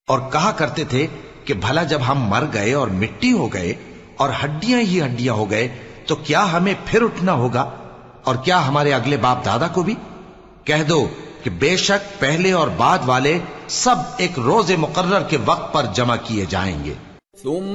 और कहा करते थे कि भला जब हम मर गए और मिट्टी हो गए और हड्डियां ही हड्डियां हो गए तो क्या हमें फिर उठना होगा, और क्या हमारे अगले बाप दादा को भी? कह दो कि बेशक पहले और बाद वाले सब एक रोजे मुकर्रर के वक्त पर जमा किए जाएंगे।